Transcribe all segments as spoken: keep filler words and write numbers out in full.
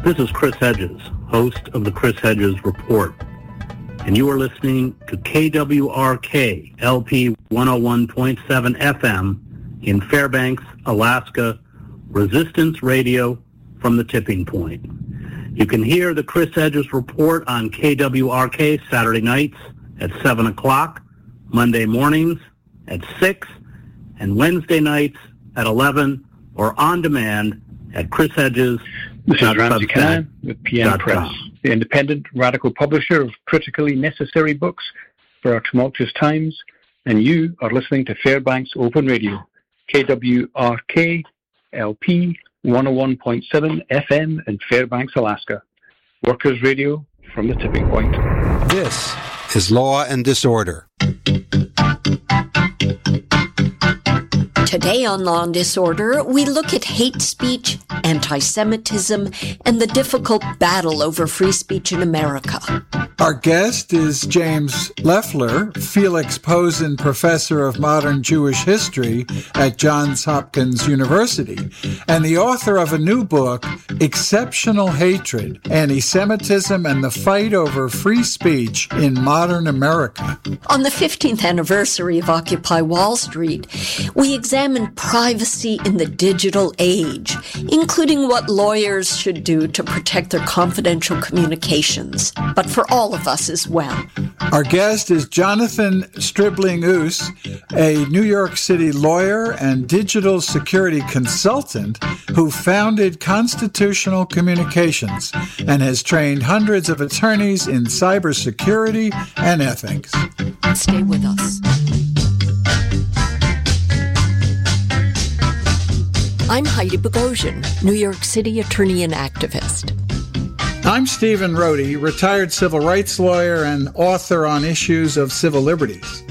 This is Chris Hedges, host of the Chris Hedges Report, and you are listening to K W R K L P one oh one point seven F M in Fairbanks, Alaska, Resistance Radio from the Tipping Point. You can hear the Chris Hedges Report on K W R K Saturday nights at seven o'clock, Monday mornings at six, and Wednesday nights at eleven, or on demand at Chris Hedges. This is Ramsey Cannon with P N Press, the independent radical publisher of critically necessary books for our tumultuous times, and you are listening to Fairbanks Open Radio, K W R K L P one oh one point seven F M in Fairbanks, Alaska. Workers' Radio from the Tipping Point. This is Law and Disorder. Today on Law and Disorder, we look at hate speech, anti-Semitism, and the difficult battle over free speech in America. Our guest is James Leffler, Felix Posen Professor of Modern Jewish History at Johns Hopkins University, and the author of a new book, Exceptional Hatred, Anti-Semitism and the Fight Over Free Speech in Modern America. On the fifteenth anniversary of Occupy Wall Street, we examined privacy in the digital age, including what lawyers should do to protect their confidential communications, but for all of us as well. Our guest is Jonathan Stribling-Oos, a New York City lawyer and digital security consultant who founded Constitutional Communications and has trained hundreds of attorneys in cybersecurity and ethics. Stay with us. I'm Heidi Bogosian, New York City attorney and activist. I'm Stephen Rohde, retired civil rights lawyer and author on issues of civil liberties.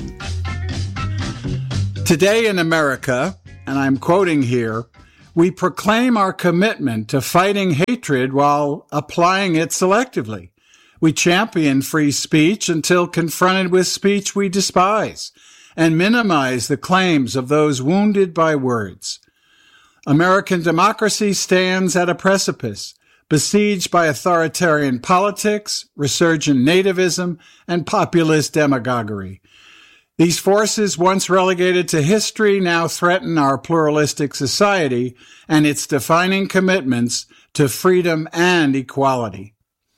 Today in America, and I'm quoting here, we proclaim our commitment to fighting hatred while applying it selectively. We champion free speech until confronted with speech we despise and minimize the claims of those wounded by words. American democracy stands at a precipice, besieged by authoritarian politics, resurgent nativism, and populist demagoguery. These forces, once relegated to history, now threaten our pluralistic society and its defining commitments to freedom and equality.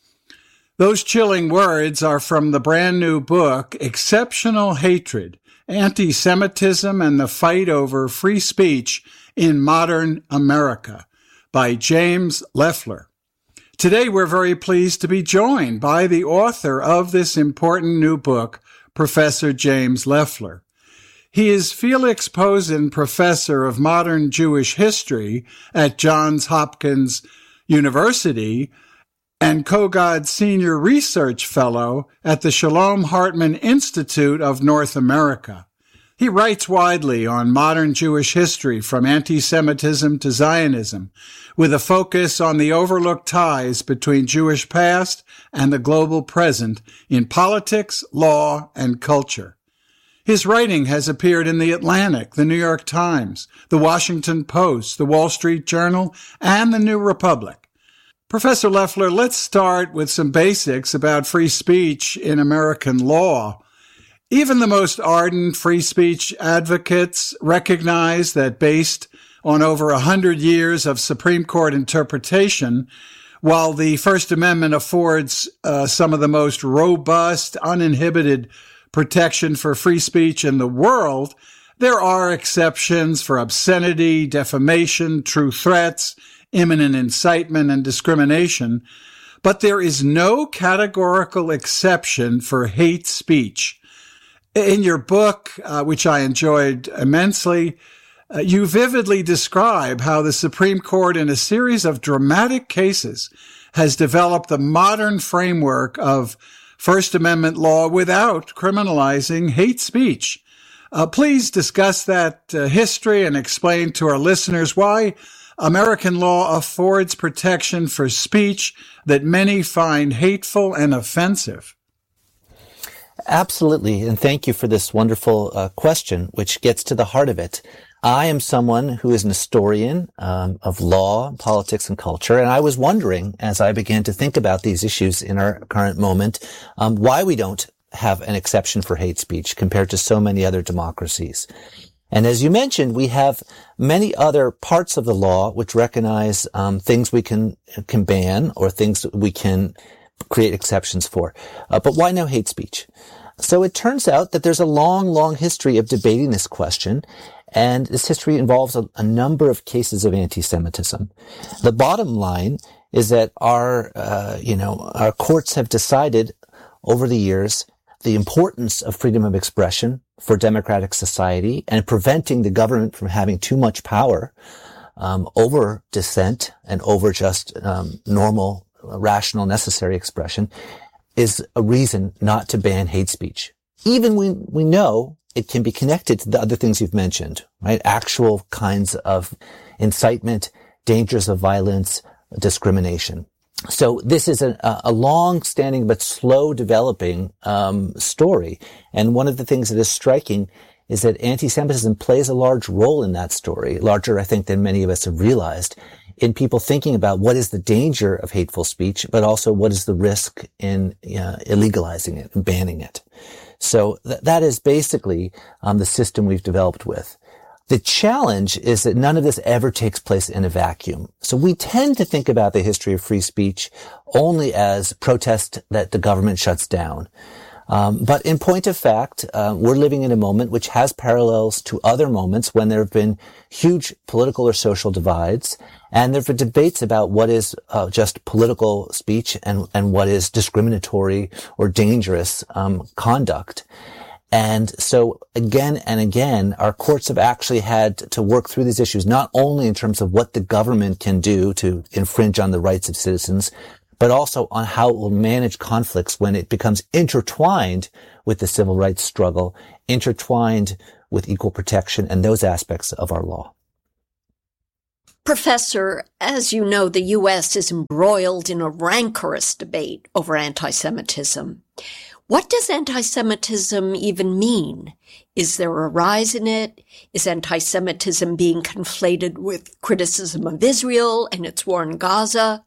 Those chilling words are from the brand new book, Exceptional Hatred, Anti-Semitism and the Fight Over Free Speech in Modern America, by James Leffler. Today, we're very pleased to be joined by the author of this important new book, Professor James Leffler. He is Felix Posen Professor of Modern Jewish History at Johns Hopkins University and Kogod Senior Research Fellow at the Shalom Hartman Institute of North America. He writes widely on modern Jewish history from anti-Semitism to Zionism, with a focus on the overlooked ties between Jewish past and the global present in politics, law, and culture. His writing has appeared in The Atlantic, The New York Times, The Washington Post, The Wall Street Journal, and The New Republic. Professor Leffler, let's start with some basics about free speech in American law. Even the most ardent free speech advocates recognize that based on over a hundred years of Supreme Court interpretation, while the First Amendment affords uh, some of the most robust, uninhibited protection for free speech in the world, there are exceptions for obscenity, defamation, true threats, imminent incitement, and discrimination. But there is no categorical exception for hate speech. In your book, uh, which I enjoyed immensely, uh, you vividly describe how the Supreme Court, in a series of dramatic cases, has developed the modern framework of First Amendment law without criminalizing hate speech. Uh, please discuss that uh, history and explain to our listeners why American law affords protection for speech that many find hateful and offensive. Absolutely, and thank you for this wonderful uh, question, which gets to the heart of it. I am someone who is an historian um, of law, politics, and culture, and I was wondering, as I began to think about these issues in our current moment, um, why we don't have an exception for hate speech compared to so many other democracies. And as you mentioned, we have many other parts of the law which recognize um, things we can can ban or things that we can create exceptions for. Uh, but why no hate speech? So it turns out that there's a long, long history of debating this question. And this history involves a, a number of cases of anti-Semitism. The bottom line is that our, uh, you know, our courts have decided over the years the importance of freedom of expression for democratic society and preventing the government from having too much power um, over dissent and over just um, normal, rational, necessary expression is a reason not to ban hate speech. Even we we know it can be connected to the other things you've mentioned, right? Actual kinds of incitement, dangers of violence, discrimination. So this is a, a long-standing but slow-developing um, story. And one of the things that is striking is that anti-Semitism plays a large role in that story, larger, I think, than many of us have realized, in people thinking about what is the danger of hateful speech, but also what is the risk in uh, illegalizing it and banning it. So th- that is basically um, the system we've developed with. The challenge is that none of this ever takes place in a vacuum. So we tend to think about the history of free speech only as protest that the government shuts down. Um, but in point of fact, uh, we're living in a moment which has parallels to other moments when there have been huge political or social divides, and there have been debates about what is uh, just political speech and, and what is discriminatory or dangerous um, conduct. And so again and again, our courts have actually had to work through these issues, not only in terms of what the government can do to infringe on the rights of citizens, but also on how it will manage conflicts when it becomes intertwined with the civil rights struggle, intertwined with equal protection and those aspects of our law. Professor, as you know, the U S is embroiled in a rancorous debate over anti-Semitism. What does anti-Semitism even mean? Is there a rise in it? Is anti-Semitism being conflated with criticism of Israel and its war in Gaza?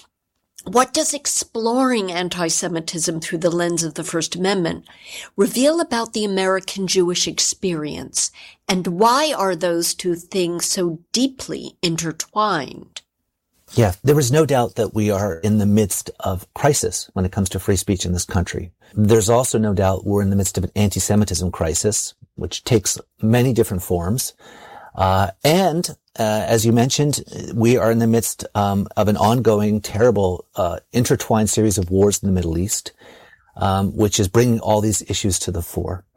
What does exploring anti-Semitism through the lens of the First Amendment reveal about the American Jewish experience? And why are those two things so deeply intertwined? Yeah, there is no doubt that we are in the midst of crisis when it comes to free speech in this country. There's also no doubt we're in the midst of an anti-Semitism crisis, which takes many different forms. Uh, and, uh, as you mentioned, we are in the midst um, of an ongoing, terrible, uh, intertwined series of wars in the Middle East, um, which is bringing all these issues to the fore.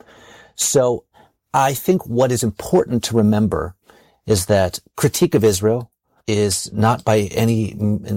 So I think what is important to remember is that critique of Israel is not by any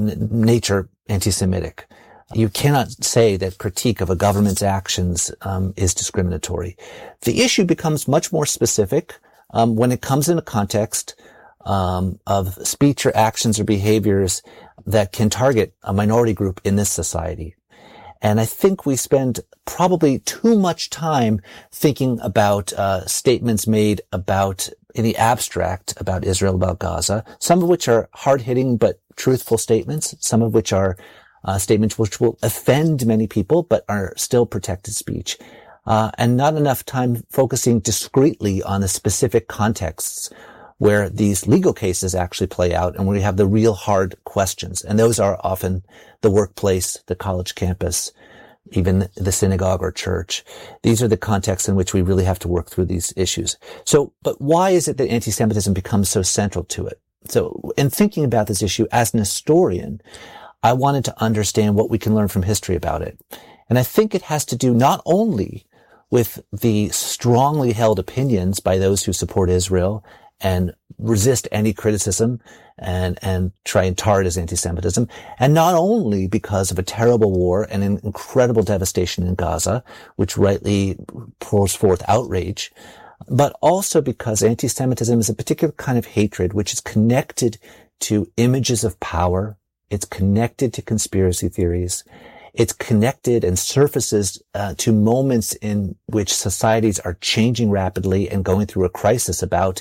nature anti-Semitic. You cannot say that critique of a government's actions um, is discriminatory. The issue becomes much more specific um, when it comes in a context um, of speech or actions or behaviors that can target a minority group in this society. And I think we spend probably too much time thinking about uh, statements made about, in the abstract, about Israel, about Gaza, some of which are hard-hitting but truthful statements, some of which are uh, statements which will offend many people but are still protected speech, uh, and not enough time focusing discretely on the specific contexts where these legal cases actually play out and where we have the real hard questions. And those are often the workplace, the college campus, even the synagogue or church. These are the contexts in which we really have to work through these issues. So, but why is it that anti-Semitism becomes so central to it? So in thinking about this issue as an historian, I wanted to understand what we can learn from history about it. And I think it has to do not only with the strongly held opinions by those who support Israel and resist any criticism and, and try and tar it as anti-Semitism. And not only because of a terrible war and an incredible devastation in Gaza, which rightly pours forth outrage, but also because anti-Semitism is a particular kind of hatred which is connected to images of power. It's connected to conspiracy theories. It's connected and surfaces uh, to moments in which societies are changing rapidly and going through a crisis about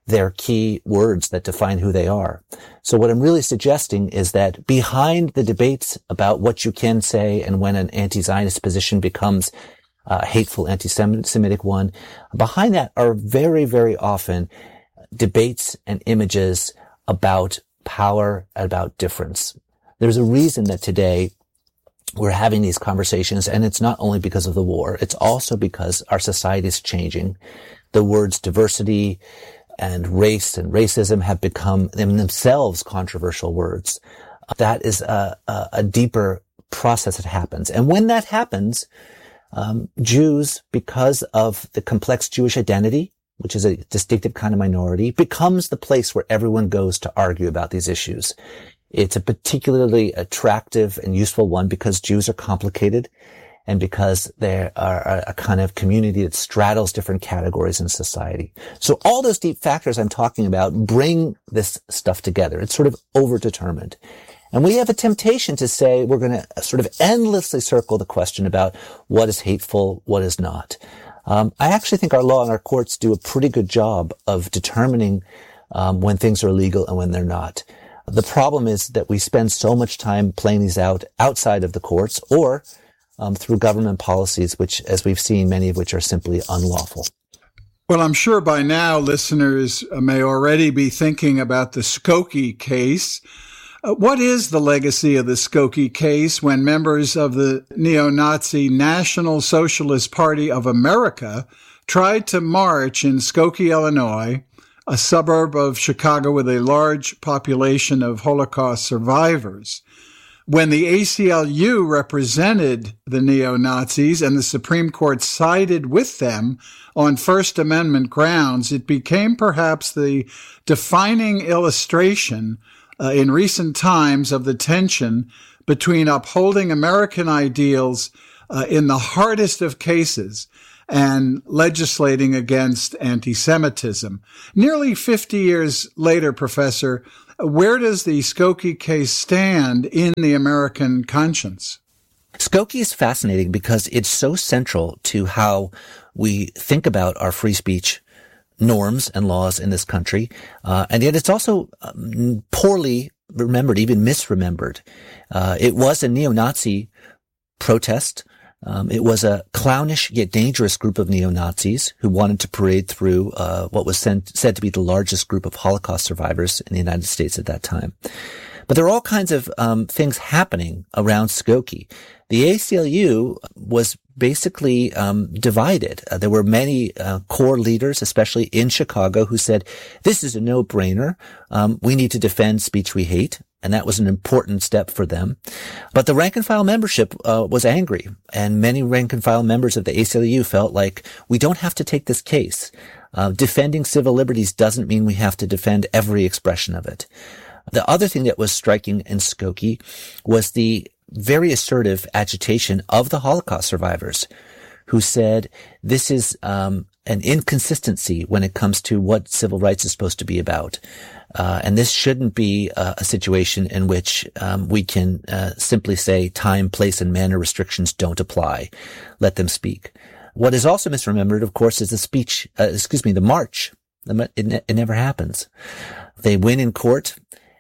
their key words that define who they are. So what I'm really suggesting is that behind the debates about what you can say and when an anti-Zionist position becomes a hateful anti-Semitic one, behind that are very, very often debates and images about power, about difference. There's a reason that today we're having these conversations, and it's not only because of the war. It's also because our society is changing. The words diversity and race and racism have become in themselves controversial words. That is a, a, a deeper process that happens. And when that happens, um, Jews, because of the complex Jewish identity, which is a distinctive kind of minority, becomes the place where everyone goes to argue about these issues. It's a particularly attractive and useful one because Jews are complicated and because they are a kind of community that straddles different categories in society. So all those deep factors I'm talking about bring this stuff together. It's sort of overdetermined. And we have a temptation to say we're going to sort of endlessly circle the question about what is hateful, what is not. Um, I actually think our law and our courts do a pretty good job of determining um, when things are illegal and when they're not. The problem is that we spend so much time playing these out outside of the courts or um, through government policies, which, as we've seen, many of which are simply unlawful. Well, I'm sure by now listeners may already be thinking about the Skokie case. Uh, what is the legacy of the Skokie case when members of the neo-Nazi National Socialist Party of America tried to march in Skokie, Illinois, a suburb of Chicago with a large population of Holocaust survivors? When the A C L U represented the neo-Nazis and the Supreme Court sided with them on First Amendment grounds, it became perhaps the defining illustration uh, in recent times of the tension between upholding American ideals uh, in the hardest of cases and legislating against anti-Semitism. Nearly fifty years later, Professor, where does the Skokie case stand in the American conscience? Skokie is fascinating because it's so central to how we think about our free speech norms and laws in this country, uh, and yet it's also um, poorly remembered, even misremembered. Uh, it was a neo-Nazi protest. Um, it was a clownish yet dangerous group of neo-Nazis who wanted to parade through uh, what was sent, said to be the largest group of Holocaust survivors in the United States at that time. But there are all kinds of um, things happening around Skokie. The A C L U was basically um, divided. Uh, there were many uh, core leaders, especially in Chicago, who said, this is a no-brainer. Um, we need to defend speech we hate. And that was an important step for them. But the rank-and-file membership uh, was angry, and many rank-and-file members of the A C L U felt like, we don't have to take this case. Uh, defending civil liberties doesn't mean we have to defend every expression of it. The other thing that was striking in Skokie was the very assertive agitation of the Holocaust survivors, who said this is um, an inconsistency when it comes to what civil rights is supposed to be about. Uh, and this shouldn't be uh, a situation in which um, we can uh, simply say time, place, and manner restrictions don't apply. Let them speak. What is also misremembered, of course, is the speech, uh, excuse me, the march. It, ne- it never happens. They win in court,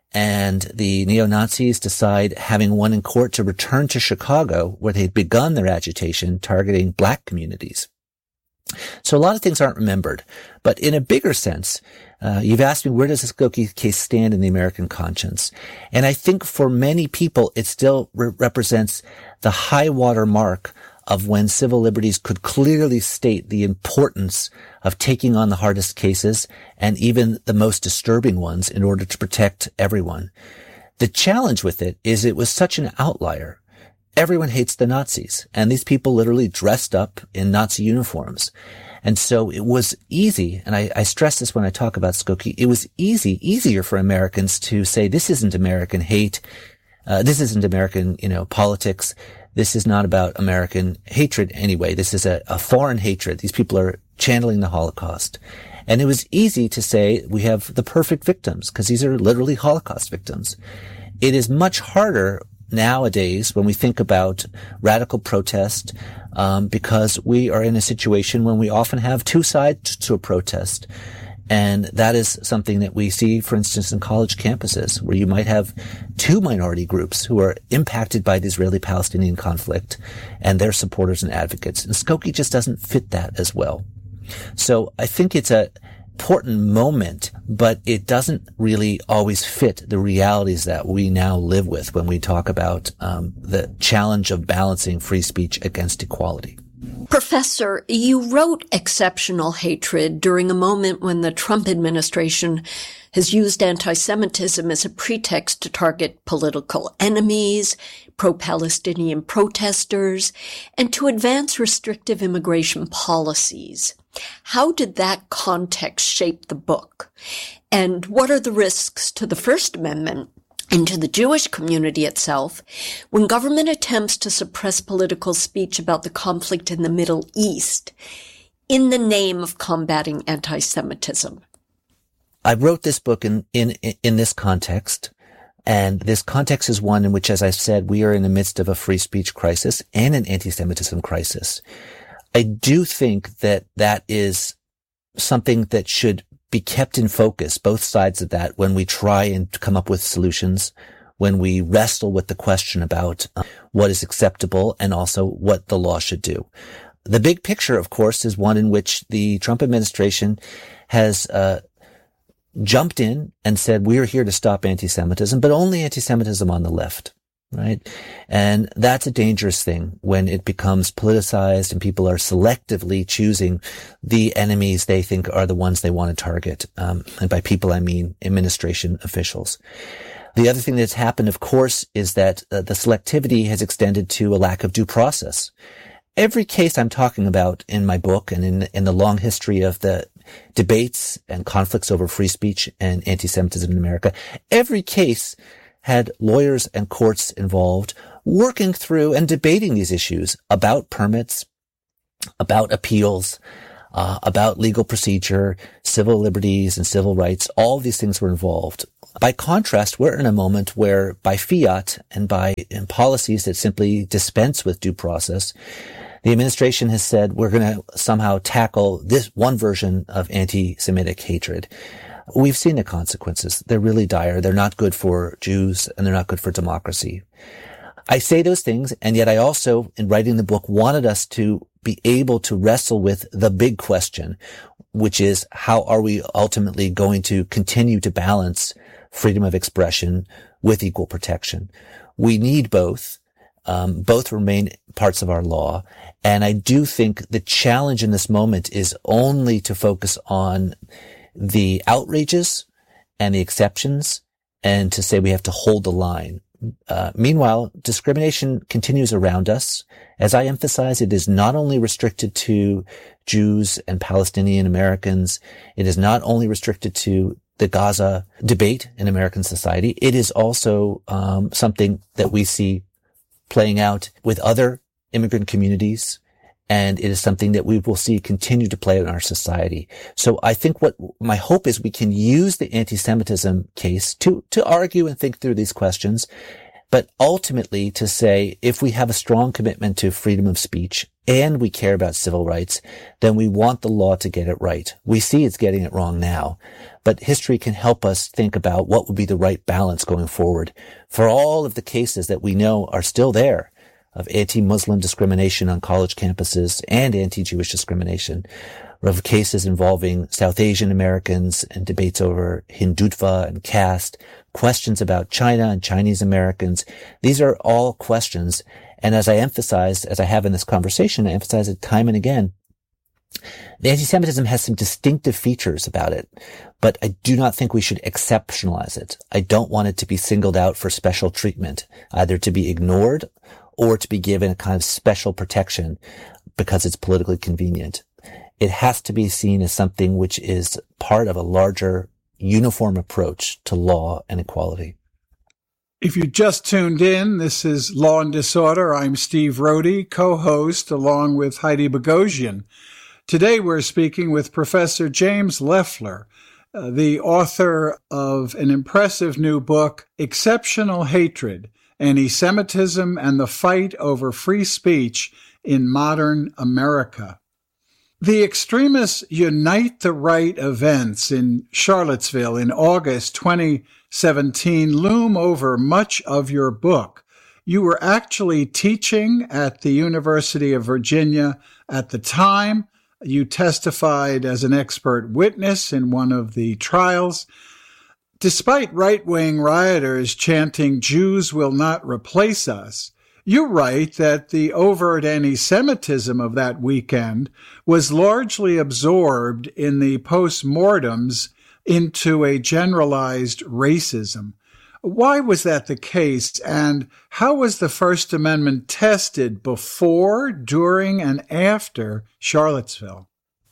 and the neo-Nazis decide, having won in court, to return to Chicago, where they'd begun their agitation targeting black communities. So a lot of things aren't remembered. But in a bigger sense, uh, you've asked me, where does the Skokie case stand in the American conscience? And I think for many people, it still re- represents the high water mark of when civil liberties could clearly state the importance of taking on the hardest cases and even the most disturbing ones in order to protect everyone. The challenge with it is it was such an outlier. Everyone hates the Nazis, and these people literally dressed up in Nazi uniforms. And so it was easy, and I, I stress this when I talk about Skokie, it was easy, easier for Americans to say, this isn't American hate, uh, this isn't American, you know, politics, this is not about American hatred anyway, this is a, a foreign hatred. These people are channeling the Holocaust. And it was easy to say, we have the perfect victims, because these are literally Holocaust victims. It is much harder nowadays when we think about radical protest, um, because we are in a situation when we often have two sides to a protest. And that is something that we see, for instance, in college campuses, where you might have two minority groups who are impacted by the Israeli-Palestinian conflict and their supporters and advocates. And Skokie just doesn't fit that as well. So I think it's a important moment, but it doesn't really always fit the realities that we now live with when we talk about um, the challenge of balancing free speech against equality. Professor, you wrote Exceptional Hatred during a moment when the Trump administration has used anti-Semitism as a pretext to target political enemies, pro-Palestinian protesters, and to advance restrictive immigration policies. How did that context shape the book? And what are the risks to the First Amendment and to the Jewish community itself when government attempts to suppress political speech about the conflict in the Middle East in the name of combating anti-Semitism? I wrote this book in, in, in this context. And this context is one in which, as I said, we are in the midst of a free speech crisis and an anti-Semitism crisis. I do think that that is something that should be kept in focus, both sides of that, when we try and come up with solutions, when we wrestle with the question about uh, what is acceptable and also what the law should do. The big picture, of course, is one in which the Trump administration has uh jumped in and said, we're here to stop anti-Semitism, but only anti-Semitism on the left. Right? And that's a dangerous thing when it becomes politicized and people are selectively choosing the enemies they think are the ones they want to target. Um, and by people, I mean administration officials. The other thing that's happened, of course, is that uh, the selectivity has extended to a lack of due process. Every case I'm talking about in my book and in, in the long history of the debates and conflicts over free speech and anti-Semitism in America, every case had lawyers and courts involved working through and debating these issues about permits, about appeals, uh, about legal procedure, civil liberties and civil rights. All of these things were involved. By contrast, we're in a moment where by fiat and by and policies that simply dispense with due process, the administration has said we're going to somehow tackle this one version of anti-Semitic hatred. We've seen the consequences. They're really dire. They're not good for Jews and they're not good for democracy. I say those things, and yet I also, in writing the book, wanted us to be able to wrestle with the big question, which is how are we ultimately going to continue to balance freedom of expression with equal protection? We need both. Um, both remain parts of our law. And I do think the challenge in this moment is only to focus on the outrages and the exceptions and to say we have to hold the line. Uh, meanwhile, discrimination continues around us. As I emphasize, it is not only restricted to Jews and Palestinian Americans. It is not only restricted to the Gaza debate in American society. It is also um, something that we see playing out with other immigrant communities. And it is something that we will see continue to play out in our society. So I think what my hope is we can use the anti-Semitism case to, to argue and think through these questions, but ultimately to say if we have a strong commitment to freedom of speech and we care about civil rights, then we want the law to get it right. We see it's getting it wrong now, but history can help us think about what would be the right balance going forward for all of the cases that we know are still there of anti-Muslim discrimination on college campuses and anti-Jewish discrimination, of cases involving South Asian Americans and debates over Hindutva and caste, questions about China and Chinese Americans. These are all questions. And as I emphasized, as I have in this conversation, I emphasize it time and again, the anti-Semitism has some distinctive features about it, but I do not think we should exceptionalize it. I don't want it to be singled out for special treatment, either to be ignored or to be given a kind of special protection because it's politically convenient. It has to be seen as something which is part of a larger, uniform approach to law and equality. If you just tuned in, this is Law and Disorder. I'm Steve Rohde, co-host, along with Heidi Bogosian. Today we're speaking with Professor James Leffler, uh, the author of an impressive new book, Exceptional Hatred, Anti-Semitism and the Fight Over Free Speech in Modern America. The extremists Unite the Right events in Charlottesville in August twenty seventeen loom over much of your book. You were actually teaching at the University of Virginia at the time. You testified as an expert witness in one of the trials. Despite right-wing rioters chanting, "Jews will not replace us," you write that the overt anti-Semitism of that weekend was largely absorbed in the post-mortems into a generalized racism. Why was that the case, and how was the First Amendment tested before, during, and after Charlottesville?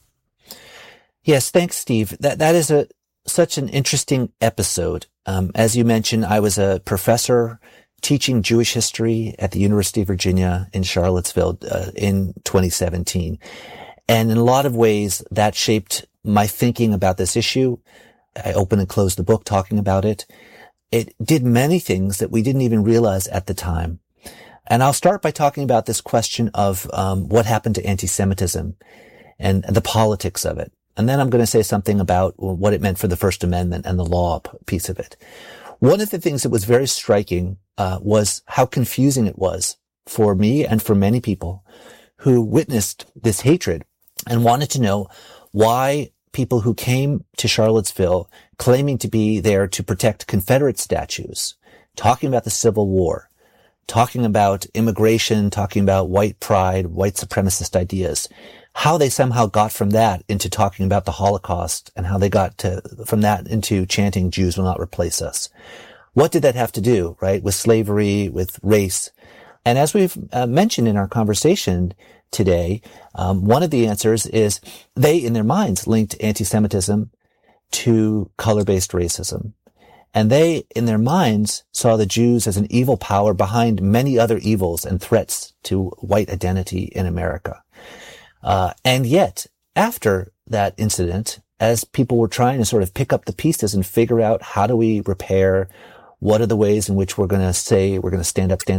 Yes, thanks, Steve. That that is a such an interesting episode. Um, as you mentioned, I was a professor teaching Jewish history at the University of Virginia in Charlottesville uh, in twenty seventeen. And in a lot of ways, that shaped my thinking about this issue. I opened and closed the book talking about it. It did many things that we didn't even realize at the time. And I'll start by talking about this question of um, what happened to anti-Semitism and the politics of it. And then I'm going to say something about what it meant for the First Amendment and the law piece of it. One of the things that was very striking uh, was how confusing it was for me and for many people who witnessed this hatred and wanted to know why people who came to Charlottesville claiming to be there to protect Confederate statues, talking about the Civil War, talking about immigration, talking about white pride, white supremacist ideas, how they somehow got from that into talking about the Holocaust and how they got to, from that into chanting, "Jews will not replace us." What did that have to do, right, with slavery, with race? And as we've uh, mentioned in our conversation today, um, one of the answers is they, in their minds, linked anti-Semitism to color-based racism. And they, in their minds, saw the Jews as an evil power behind many other evils and threats to white identity in America. Uh, and yet, after that incident, as people were trying to sort of pick up the pieces and figure out how do we repair, what are the ways in which we're going to say we're going to stand up, stand